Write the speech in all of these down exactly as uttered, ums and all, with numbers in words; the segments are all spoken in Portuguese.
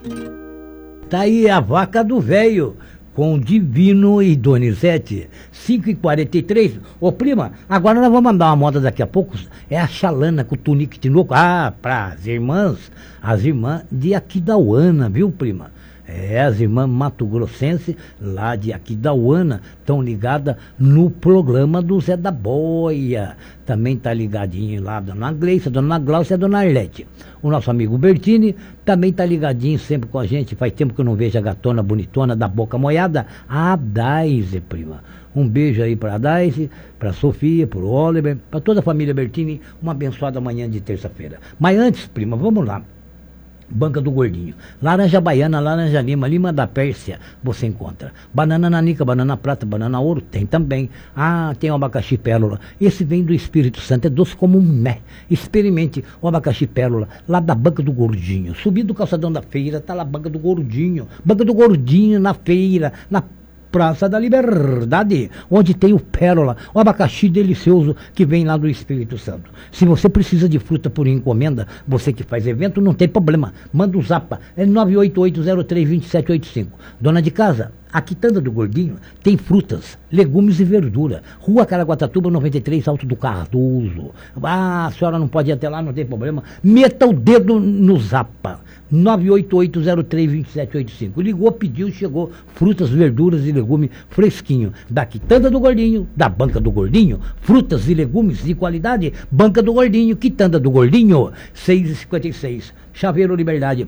Tá aí a vaca do velho, com Divino e Donizete, cinco e quarenta e três. Ô prima, agora nós vamos mandar uma moda daqui a pouco, é a Xalana com o Tunique Tinoco, ah, para as irmãs, as irmãs de Aquidauana, viu prima? É, as irmãs mato-grossenses, lá de Aquidauana, estão ligadas no programa do Zé da Boia. Também está ligadinho lá a dona Gleice, a dona Glaucia e a dona Arlete. O nosso amigo Bertini também está ligadinho sempre com a gente. Faz tempo que eu não vejo a gatona bonitona da boca molhada, a Daisy, prima. Um beijo aí para a Daisy, para a Sofia, para o Oliver, para toda a família Bertini. Uma abençoada manhã de terça-feira. Mas antes, prima, vamos lá. Banca do Gordinho, laranja baiana, laranja lima, lima da Pérsia, você encontra. Banana nanica, banana prata, banana ouro, tem também. Ah, tem o abacaxi pérola, esse vem do Espírito Santo, é doce como um mé. Experimente o abacaxi pérola, lá da Banca do Gordinho. Subindo do calçadão da feira, tá lá a Banca do Gordinho. Banca do Gordinho na feira, na Praça da Liberdade, onde tem o pérola, o abacaxi delicioso que vem lá do Espírito Santo. Se você precisa de fruta por encomenda, você que faz evento, não tem problema. Manda o zapa, é nove oito oito zero três dois sete oito cinco. Dona de casa, a Quitanda do Gordinho tem frutas, legumes e verdura. Rua Caraguatatuba, noventa e três, Alto do Cardoso. Ah, a senhora não pode ir até lá, não tem problema. Meta o dedo no zapa. nove oito oito zero três dois sete oito cinco. Ligou, pediu, chegou. Frutas, verduras e legumes fresquinho. Da Quitanda do Gordinho, da Banca do Gordinho. Frutas e legumes de qualidade. Banca do Gordinho, Quitanda do Gordinho. seis e cinquenta e seis. Chaveiro Liberdade.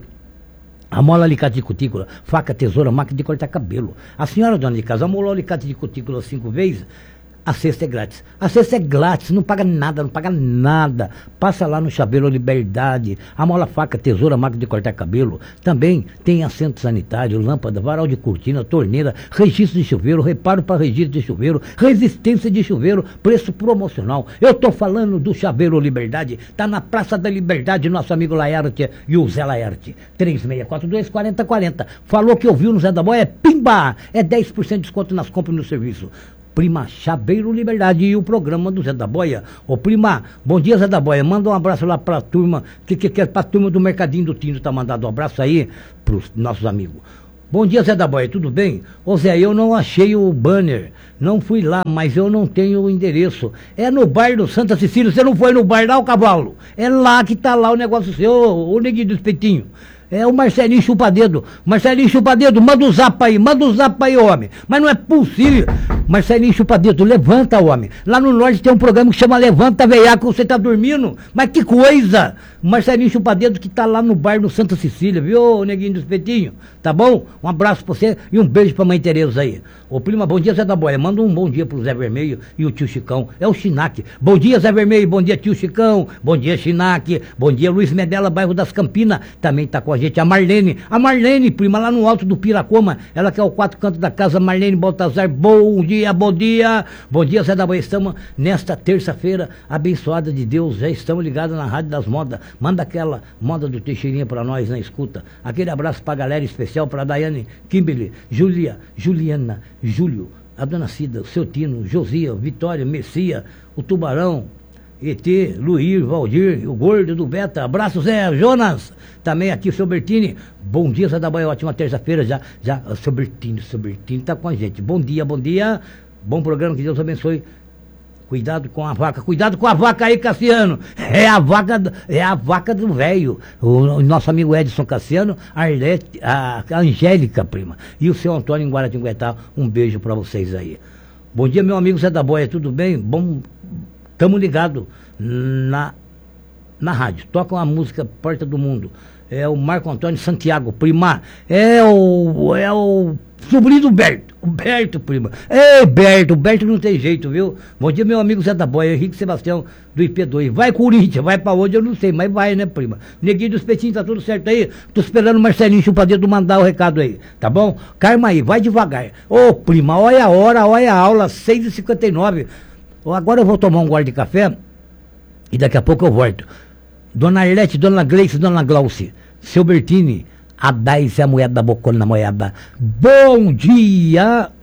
A mola alicate de cutícula, faca, tesoura, máquina de cortar cabelo. A senhora dona de casa amolou alicate de cutícula cinco vezes, a cesta é grátis. A cesta é grátis, não paga nada, não paga nada. Passa lá no Chaveiro Liberdade. A mola, faca, tesoura, máquina de cortar cabelo. Também tem assento sanitário, lâmpada, varal de cortina, torneira, registro de chuveiro, reparo para registro de chuveiro, resistência de chuveiro, preço promocional. Eu tô falando do Chaveiro Liberdade. Tá na Praça da Liberdade, nosso amigo Laerte e o Zé Laerte. três seis quatro dois, quatro zero quatro zero. Falou que ouviu no Zé da Boia, é pimba! É dez por cento de desconto nas compras e no serviço. Prima, Chaveiro Liberdade e o programa do Zé da Boia. Ô prima, bom dia Zé da Boia, manda um abraço lá pra turma, que que quer pra turma do Mercadinho do Tino, tá mandando um abraço aí pros nossos amigos. Bom dia Zé da Boia, tudo bem? Ô Zé, eu não achei o banner, não fui lá, mas eu não tenho o endereço. É no bar do Santa Cecília, você não foi no bar lá, o cavalo? É lá que tá lá o negócio seu, ô, ô neguinho do espetinho. É o Marcelinho Chupadedo. Marcelinho Chupadedo, manda o zap aí, manda o zap aí, homem. Mas não é possível. Marcelinho Chupadedo, levanta, homem. Lá no norte tem um programa que chama Levanta, Veiaco, você tá dormindo? Mas que coisa! Marcelinho Chupadedo que tá lá no bar no Santa Cecília, viu, neguinho do espetinho? Tá bom? Um abraço pra você e um beijo pra mãe Tereza aí. Ô prima, bom dia Zé da Boia. Manda um bom dia pro Zé Vermelho e o tio Chicão. É o Chinac. Bom dia Zé Vermelho, bom dia tio Chicão. Bom dia Chinac. Bom dia Luiz Medela, bairro das Campinas. Também tá com a gente a Marlene. A Marlene, prima, lá no alto do Piracoma. Ela que é o quatro cantos da casa. Marlene Baltazar, bom dia, bom dia. Bom dia Zé da Boia. Estamos nesta terça-feira abençoada de Deus. Já estamos ligados na Rádio das Modas. Manda aquela moda do Teixeirinha pra nós na escuta. Aquele abraço pra galera especial, pra Daiane, Kimberly, Julia, Juliana, Júlio, a dona Cida, o seu Tino, Josia, Vitória, Messia, o Tubarão, E T, Luir, Valdir, o Gordo do Beta. Abraço Zé, Jonas, também aqui o seu Bertini. Bom dia Zé da Boia, ótima terça-feira. Já, já, o seu Bertini, o seu Bertini tá com a gente. Bom dia, bom dia, bom programa, que Deus abençoe. Cuidado com a vaca, cuidado com a vaca aí, Cassiano. É a vaca, é a vaca do velho. O, o nosso amigo Edson Cassiano, a Arlete, a, a Angélica, prima. E o seu Antônio em Guaratinguetá. Um beijo pra vocês aí. Bom dia, meu amigo Zé da Boia, tudo bem? Bom, tamo ligado na, na rádio. Toca uma música Porta do Mundo. É o Marco Antônio Santiago, prima. É o, é o sobrinho do Berto. O Berto, prima. Ei, Berto, o Berto não tem jeito, viu? Bom dia, meu amigo Zé da Boia, Henrique Sebastião, do I P dois. Vai, Corinthians, vai pra onde eu não sei, mas vai, né, prima? Neguinho dos Petinhos, tá tudo certo aí? Tô esperando o Marcelinho Chupadedo mandar o recado aí, tá bom? Carma aí, vai devagar. Ô, prima, olha a hora, olha a aula, seis e cinquenta e nove. Agora eu vou tomar um gole de café e daqui a pouco eu volto. Dona Arlete, Dona Gleice, Dona Glauce, seu Bertini, a Daisy, a moeda da bocona na moeda. Bom dia!